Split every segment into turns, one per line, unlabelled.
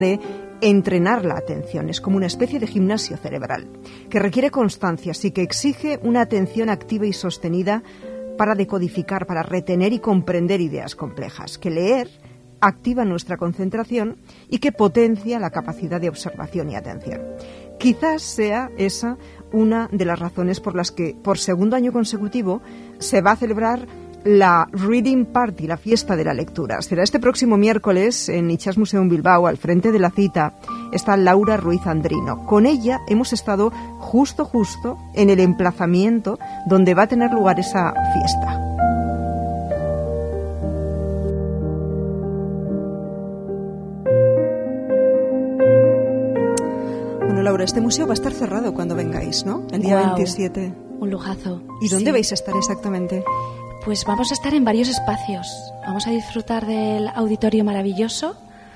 de entrenar la atención. Es como una especie de gimnasio cerebral que requiere constancia, así que exige una atención activa y sostenida para decodificar, para retener y comprender ideas complejas, que leer activa nuestra concentración y que potencia la capacidad de observación y atención. Quizás sea esa una de las razones por las que por segundo año consecutivo se va a celebrar la Reading Party, la fiesta de la lectura. Será este próximo miércoles en Itxas Museum Bilbao. Al frente de la cita está Laura Ruiz Andrino. Con ella hemos estado justo en el emplazamiento donde va a tener lugar esa fiesta. Bueno, Laura, este museo va a estar cerrado cuando vengáis, ¿no? El día 27.
Un lujazo.
¿Y dónde vais a estar exactamente?
Pues vamos a estar en varios espacios. Vamos a disfrutar del auditorio maravilloso.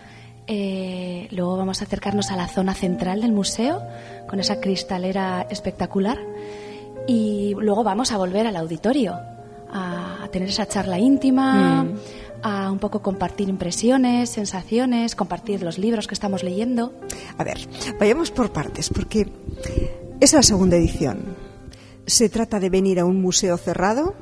Luego vamos a acercarnos a la zona central del museo con esa cristalera espectacular. Y luego vamos a volver al auditorio a tener esa charla íntima, a un poco compartir impresiones, sensaciones, compartir los libros que estamos leyendo.
A ver, vayamos por partes, porque es la segunda edición. Se trata de venir a un museo cerrado,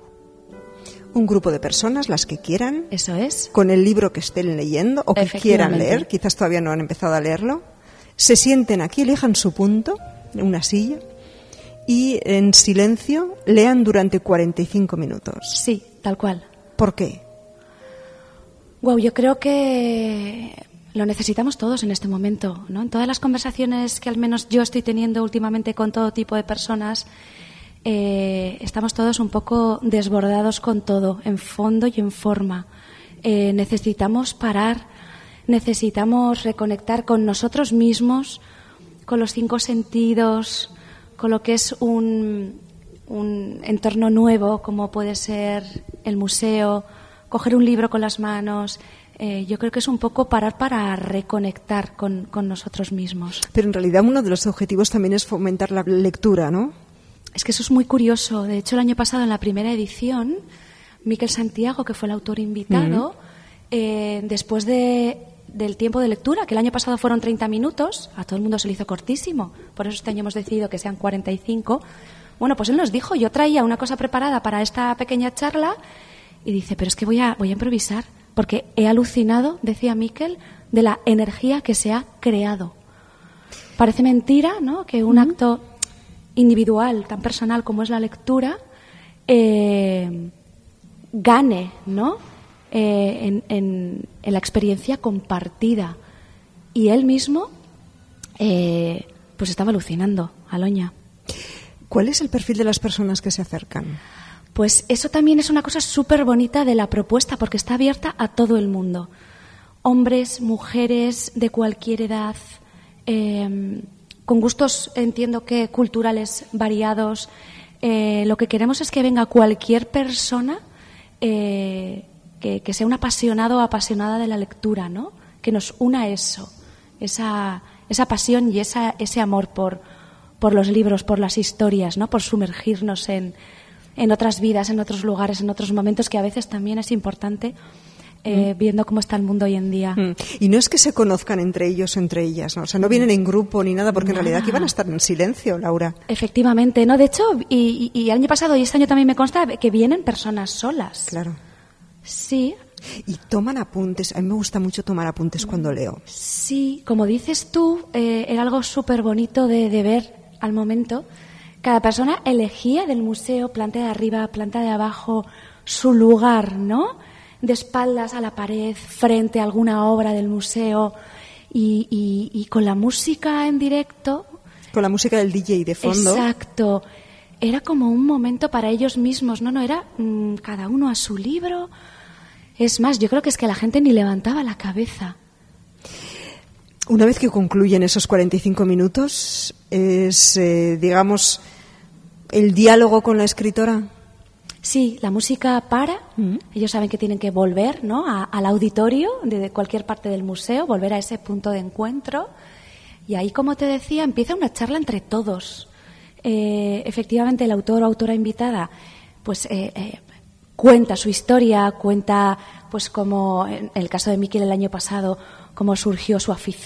un grupo de personas, las que quieran.
Eso es.
Con el libro que estén leyendo o que quieran leer, quizás todavía no han empezado a leerlo. Se sienten aquí, elijan su punto, en una silla, y en silencio lean durante 45 minutos.
Sí, tal cual.
¿Por qué?
Wow, yo creo que lo necesitamos todos en este momento, ¿no? En todas las conversaciones que al menos yo estoy teniendo últimamente con todo tipo de personas, estamos todos un poco desbordados con todo, en fondo y en forma. Necesitamos parar, necesitamos reconectar con nosotros mismos, con los 5 sentidos, con lo que es un entorno nuevo, como puede ser el museo, coger un libro con las manos. Yo creo que es un poco parar para reconectar con nosotros mismos.
Pero en realidad uno de los objetivos también es fomentar la lectura, ¿no?
Es que eso es muy curioso. De hecho, el año pasado, en la primera edición, Miquel Santiago, que fue el autor invitado, después del tiempo de lectura, que el año pasado fueron 30 minutos, a todo el mundo se le hizo cortísimo, por eso este año hemos decidido que sean 45. Bueno, pues él nos dijo, yo traía una cosa preparada para esta pequeña charla, y dice, pero es que voy a improvisar, porque he alucinado, decía Miquel, de la energía que se ha creado. Parece mentira, ¿no?, que un acto individual, tan personal como es la lectura, gane, ¿no?, en la experiencia compartida. Y él mismo pues estaba alucinando, Aloña.
¿Cuál es el perfil de las personas que se acercan?
Pues eso también es una cosa súper bonita de la propuesta, porque está abierta a todo el mundo. Hombres, mujeres, de cualquier edad, con gustos, entiendo que culturales variados. Lo que queremos es que venga cualquier persona que sea un apasionado o apasionada de la lectura, ¿no? Que nos una eso, esa pasión y ese amor por los libros, por las historias, ¿no? Por sumergirnos en otras vidas, en otros lugares, en otros momentos, que a veces también es importante, viendo cómo está el mundo hoy en día.
Y no es que se conozcan entre ellos o entre ellas, ¿no? O sea, no vienen en grupo ni nada, porque en realidad aquí van a estar en silencio, Laura.
Efectivamente, ¿no? De hecho, y el año pasado y este año también me consta que vienen personas solas.
Claro.
Sí.
Y toman apuntes. A mí me gusta mucho tomar apuntes cuando leo.
Sí, como dices tú, era algo súper bonito de ver al momento. Cada persona elegía del museo, planta de arriba, planta de abajo, su lugar, ¿no? De espaldas a la pared, frente a alguna obra del museo, y con la música en directo.
Con la música del DJ de fondo.
Exacto. Era como un momento para ellos mismos, ¿no? Era cada uno a su libro. Es más, yo creo que es que la gente ni levantaba la cabeza.
Una vez que concluyen esos 45 minutos, es, digamos, el diálogo con la escritora.
Sí, la música para. Ellos saben que tienen que volver, ¿no?, al auditorio de cualquier parte del museo, volver a ese punto de encuentro. Y ahí, como te decía, empieza una charla entre todos. Efectivamente, el autor o autora invitada, pues cuenta su historia, cuenta, pues como en el caso de Miquel el año pasado, cómo surgió su afición